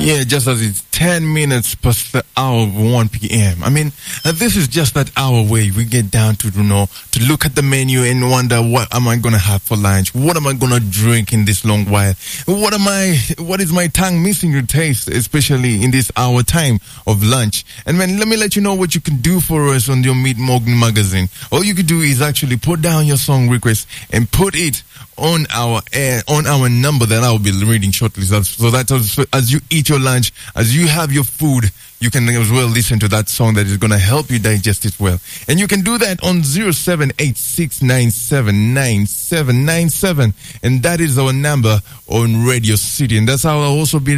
Yeah, just as it's 10 minutes past the hour of 1 p.m. I mean, this is just that hour where we get down to, to look at the menu and wonder, what am I going to have for lunch? What am I going to drink in this long while? What is my tongue missing to taste, especially in this hour time of lunch? And man, let me let you know what you can do for us on your Meet Morgan magazine. All you can do is actually put down your song request and put it on our number that I will be reading shortly. So that as you eat your lunch, as you have your food, you can as well listen to that song that is going to help you digest it well. And you can do that on 0786979797. And that is our number on Radio City. And that's how I'll also be